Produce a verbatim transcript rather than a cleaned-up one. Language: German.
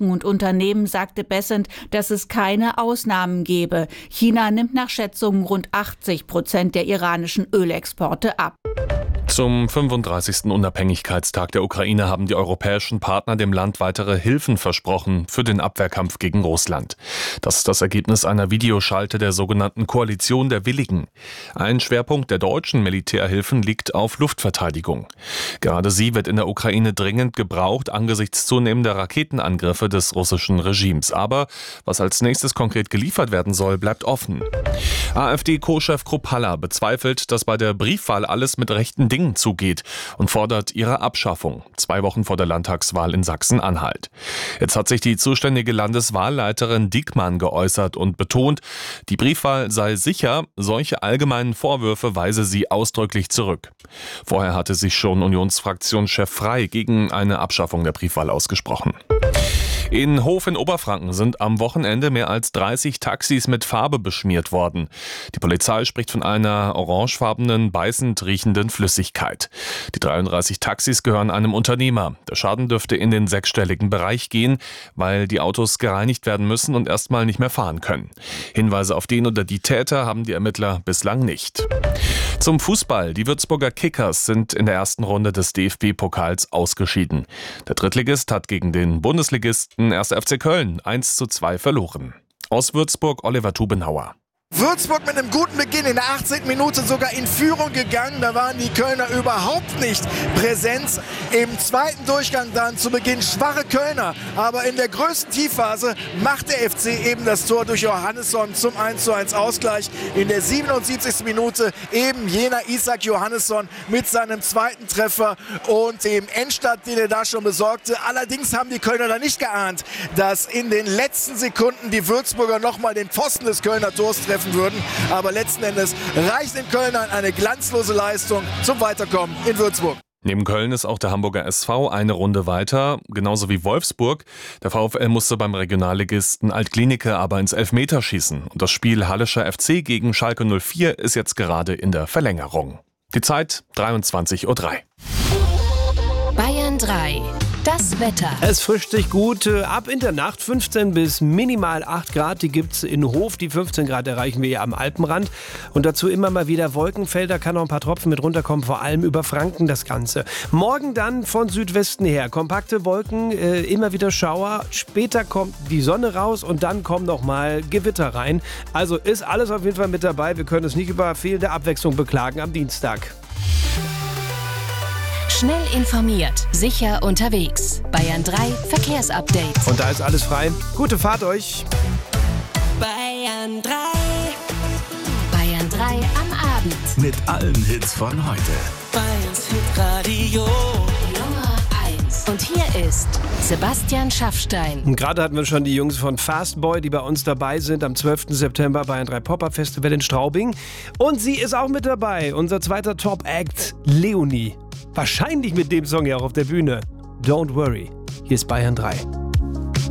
Banken und Unternehmen sagte Bessent, dass es keine Ausnahmen gebe. China nimmt nach Schätzungen rund achtzig Prozent der iranischen Ölexporte ab. Zum fünfunddreißigsten Unabhängigkeitstag der Ukraine haben die europäischen Partner dem Land weitere Hilfen versprochen für den Abwehrkampf gegen Russland. Das ist das Ergebnis einer Videoschalte der sogenannten Koalition der Willigen. Ein Schwerpunkt der deutschen Militärhilfen liegt auf Luftverteidigung. Gerade sie wird in der Ukraine dringend gebraucht angesichts zunehmender Raketenangriffe des russischen Regimes. Aber was als nächstes konkret geliefert werden soll, bleibt offen. AfD-Co-Chef Kruppalla bezweifelt, dass bei der Briefwahl alles mit rechten Dingen zugeht und fordert ihre Abschaffung, zwei Wochen vor der Landtagswahl in Sachsen-Anhalt. Jetzt hat sich die zuständige Landeswahlleiterin Diekmann geäußert und betont, die Briefwahl sei sicher, solche allgemeinen Vorwürfe weise sie ausdrücklich zurück. Vorher hatte sich schon Unionsfraktionschef Frey gegen eine Abschaffung der Briefwahl ausgesprochen. In Hof in Oberfranken sind am Wochenende mehr als dreißig Taxis mit Farbe beschmiert worden. Die Polizei spricht von einer orangefarbenen, beißend riechenden Flüssigkeit. Die dreiunddreißig Taxis gehören einem Unternehmer. Der Schaden dürfte in den sechsstelligen Bereich gehen, weil die Autos gereinigt werden müssen und erstmal nicht mehr fahren können. Hinweise auf den oder die Täter haben die Ermittler bislang nicht. Zum Fußball. Die Würzburger Kickers sind in der ersten Runde des D F B-Pokals ausgeschieden. Der Drittligist hat gegen den Bundesligisten erster F C Köln eins zu zwei verloren. Aus Würzburg Oliver Tubenhauer. Würzburg mit einem guten Beginn in der achtzehnten Minute sogar in Führung gegangen. Da waren die Kölner überhaupt nicht präsent. Im zweiten Durchgang dann zu Beginn schwache Kölner. Aber in der größten Tiefphase macht der F C eben das Tor durch Johannesson zum eins zu eins Ausgleich. In der siebenundsiebzigsten Minute eben jener Isaac Johannesson mit seinem zweiten Treffer und dem Endstand, den er da schon besorgte. Allerdings haben die Kölner da nicht geahnt, dass in den letzten Sekunden die Würzburger nochmal den Pfosten des Kölner Tors treffen würden. Aber letzten Endes reicht den Kölnern eine glanzlose Leistung zum Weiterkommen in Würzburg. Neben Köln ist auch der Hamburger S V eine Runde weiter, genauso wie Wolfsburg. Der VfL musste beim Regionalligisten Altklinike aber ins Elfmeterschießen. Und das Spiel Hallischer F C gegen Schalke null vier ist jetzt gerade in der Verlängerung. Die Zeit dreiundzwanzig Uhr drei. Bayern drei. Das Wetter. Es frischt sich gut ab in der Nacht. fünfzehn bis minimal acht Grad. Die gibt's in Hof. Die fünfzehn Grad erreichen wir ja am Alpenrand. Und dazu immer mal wieder Wolkenfelder. Kann noch ein paar Tropfen mit runterkommen. Vor allem über Franken das Ganze. Morgen dann von Südwesten her. Kompakte Wolken, äh, immer wieder Schauer. Später kommt die Sonne raus und dann kommen noch mal Gewitter rein. Also ist alles auf jeden Fall mit dabei. Wir können es nicht über fehlende Abwechslung beklagen am Dienstag. Schnell informiert, sicher unterwegs. Bayern drei Verkehrsupdate. Und da ist alles frei. Gute Fahrt euch. Bayern drei. Bayern drei am Abend. Mit allen Hits von heute. Bayerns Hitradio Nummer eins. Und hier ist Sebastian Schaffstein. Und gerade hatten wir schon die Jungs von Fastboy, die bei uns dabei sind am zwölften September Bayern drei Pop-Up Festival in Straubing. Und sie ist auch mit dabei. Unser zweiter Top-Act, Leonie. Wahrscheinlich mit dem Song ja auch auf der Bühne. Don't worry. Hier ist Bayern drei.